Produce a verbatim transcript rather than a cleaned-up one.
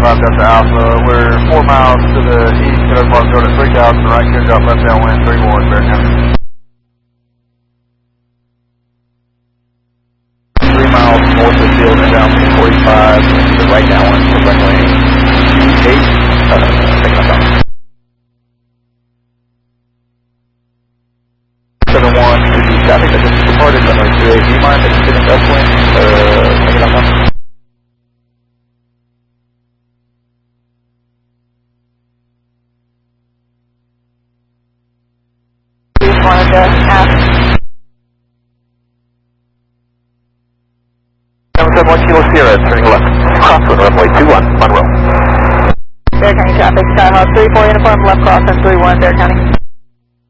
five Delta Alpha. We're four miles to the east, get over Mark Road at three thousand, right clear drop left downwind, three one, Bear County. Three miles north of the field and down to forty-five, to the right downwind, to runway eight, uh, taking us out. seven one to the traffic that just departed, runway two eight, do you mind extending upwind, uh, taking us out? Wanted to ask. seven seven one Kilo Sierra, turning left. Crosswind runway two one, Monroe. Bear County traffic, Skyhawk three four uniform, left crosswind three one, Bear County.